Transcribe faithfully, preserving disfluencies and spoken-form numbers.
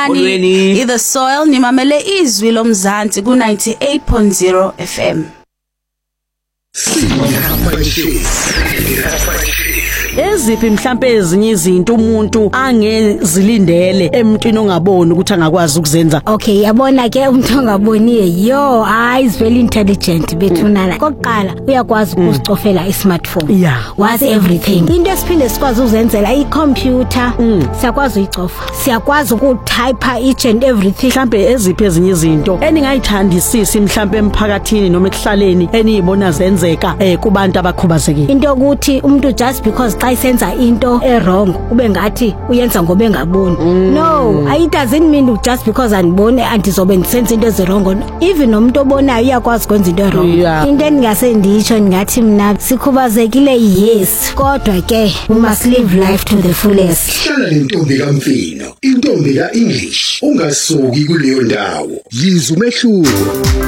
Molweni, i The Soil nimamele izwi lomzansi ku ninety-eight point zero F M. Eziphi mhlambe ezinye izinto umuntu angezilindele emntwini ongaboni ukuthi angakwazi ukuzenza? Okay, yabona ke umuntu ongaboniye yo hayi is very intelligent bethunana. Kokuqala uyakwazi ukuzicofela i-smartphone. Yeah. Was everything. Into esiphinde sikwazi ukuzenzela i-computer. Siyakwazi uyicofa. Siyakwazi ukutype each and everything. Mhlambe eziphi ezinye izinto eningayithandisisi mhlambe emphakathini noma ekuhlaleni eniyibona zenzeka eh kubantu abakhubazekile? Into ukuthi umuntu just because xa isenza into e-wrong ube ngathi uyenza ngoba engaboni. No, it doesn't mean just because andibone andizobe ndisenza into ezi-wrong. Even nomuntu obonayo uyakwazi ukwenza into e-wrong. Yeah. Into engase nditsho ngathi mina sikhubazekile yes, kodwa ke we must live life to the fullest. Hlala lentombi kaMfino, intombi ka-English, ungasuki kuleyo ndawo. Yiza umehluko.